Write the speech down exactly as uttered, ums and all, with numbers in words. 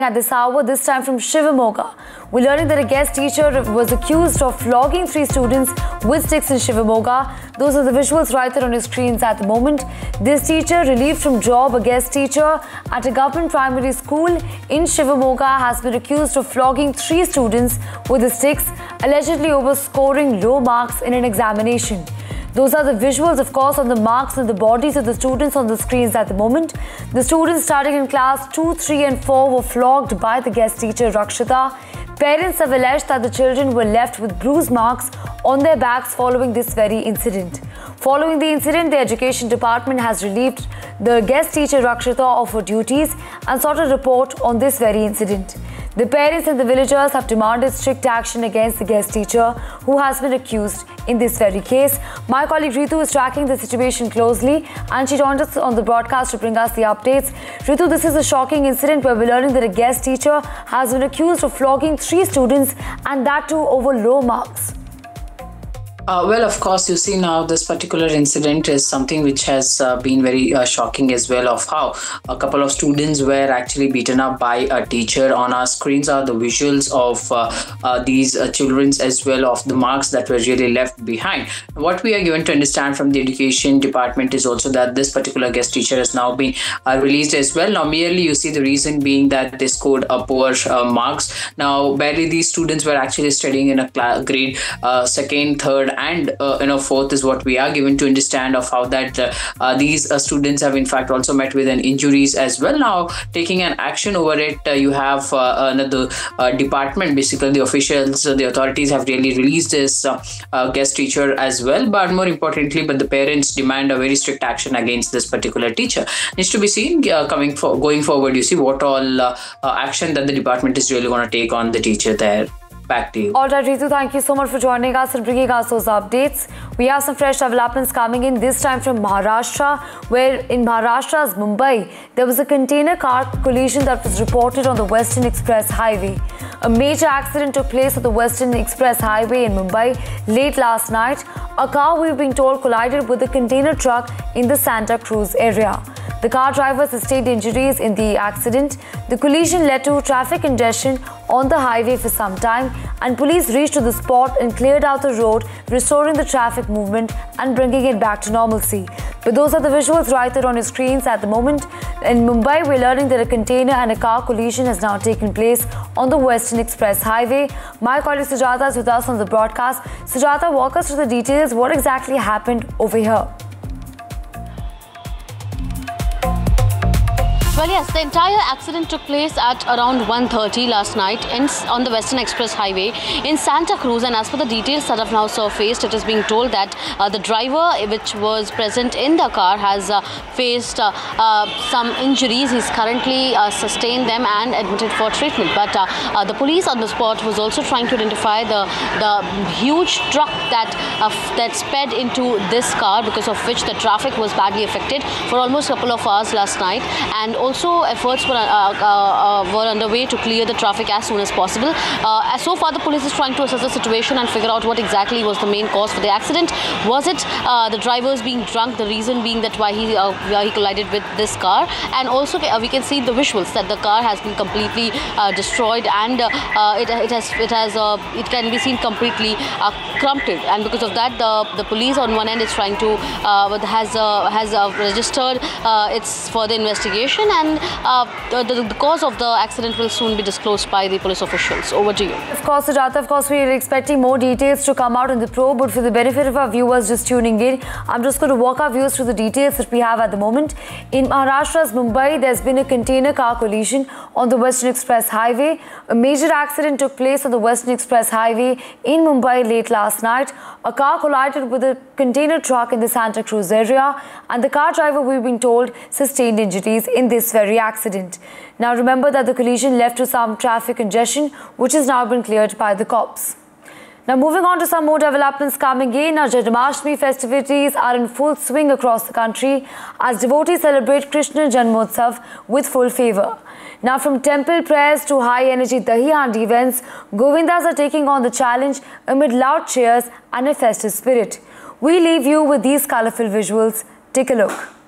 At this hour, this time from Shivamogga, we're learning that a guest teacher was accused of flogging three students with sticks in Shivamogga. Those are the visuals right there on your screens at the moment. This teacher, relieved from job, a guest teacher at a government primary school in Shivamogga, has been accused of flogging three students with the sticks, allegedly over scoring low marks in an examination. Those are the visuals, of course, on the marks and the bodies of the students on the screens at the moment. The students starting in class two, three and four were flogged by the guest teacher Rakshita. Parents have alleged that the children were left with bruise marks on their backs following this very incident. Following the incident, the education department has relieved the guest teacher Rakshita of her duties and sought a report on this very incident. The parents and the villagers have demanded strict action against the guest teacher who has been accused in this very case. My colleague Ritu is tracking the situation closely and she joined us on the broadcast to bring us the updates. Ritu, this is a shocking incident where we're learning that a guest teacher has been accused of flogging three students and that too over low marks. Uh, well, of course, you see now this particular incident is something which has uh, been very uh, shocking as well, of how a couple of students were actually beaten up by a teacher. On our screens are the visuals of uh, uh, these uh, children as well, of the marks that were really left behind. What we are given to understand from the education department is also that this particular guest teacher has now been uh, released as well. Now, merely you see the reason being that they scored a poor uh, marks. Now, barely these students were actually studying in a grade uh, second, third, and uh, you know fourth is what we are given to understand of how that uh, uh, these uh, students have in fact also met with an injuries as well. Now taking an action over it, uh, you have uh, another uh, department, basically the officials, uh, the authorities have really released this uh, uh, guest teacher as well, but more importantly, but the parents demand a very strict action against this particular teacher. Needs to be seen uh, coming for going forward. You see what all uh, uh, action that the department is really going to take on the teacher there. Back to you. All right, Ritu, thank you so much for joining us and bringing us those updates. We have some fresh developments coming in, this time from Maharashtra, where in Maharashtra's Mumbai, there was a container car collision that was reported on the Western Express Highway. A major accident took place at the Western Express Highway in Mumbai late last night. A car, we've been told, collided with a container truck in the Santa Cruz area. The car driver sustained injuries in the accident. The collision led to traffic congestion on the highway for some time, and police reached to the spot and cleared out the road, restoring the traffic movement and bringing it back to normalcy. But those are the visuals right there on your screens at the moment. In Mumbai, we're learning that a container and a car collision has now taken place on the Western Express Highway. My colleague Sujata is with us on the broadcast. Sujata, walk us through the details. What exactly happened over here? Well, yes, the entire accident took place at around one thirty last night in, on the Western Express Highway in Santa Cruz, and as per the details that have now surfaced, it is being told that uh, the driver which was present in the car has uh, faced uh, uh, some injuries. He's currently uh, sustained them and admitted for treatment. But uh, uh, the police on the spot was also trying to identify the, the huge truck that, uh, that sped into this car, because of which the traffic was badly affected for almost a couple of hours last night. And also efforts were, uh, uh, uh, were underway to clear the traffic as soon as possible. Uh, so far, the police is trying to assess the situation and figure out what exactly was the main cause for the accident. Was it uh, the drivers being drunk, the reason being that why he, uh, why he collided with this car? And also uh, we can see the visuals that the car has been completely uh, destroyed, and uh, uh, it, it has it has uh, it can be seen completely uh, crumpled. And because of that, the the police on one end is trying to uh, has uh, has uh, registered uh, it's for the investigation. And uh, the, the cause of the accident will soon be disclosed by the police officials. Over to you. Of course, Sujata, of course, we are expecting more details to come out in the probe, but for the benefit of our viewers just tuning in, I'm just going to walk our viewers through the details that we have at the moment. In Maharashtra's Mumbai, there's been a container car collision on the Western Express Highway. A major accident took place on the Western Express Highway in Mumbai late last night. A car collided with a container truck in the Santa Cruz area, and the car driver, we've been told, sustained injuries in this very accident. Now remember that the collision led to some traffic congestion, which has now been cleared by the cops. Now moving on to some more developments coming in. Now Janmashtami festivities are in full swing across the country as devotees celebrate Krishna Janmotsav with full fervour. Now from temple prayers to high energy Dahi Handi events, Govindas are taking on the challenge amid loud cheers and a festive spirit. We leave you with these colourful visuals. Take a look.